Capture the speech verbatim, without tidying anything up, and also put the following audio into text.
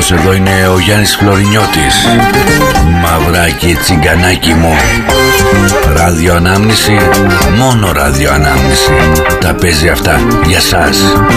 φίλος εδώ είναι ο Γιάννης Φλωρινιώτης. Μαυράκι τσιγκανάκι μου. Ραδιοανάμνηση, μόνο ραδιοανάμνηση. Τα παίζει αυτά για σας.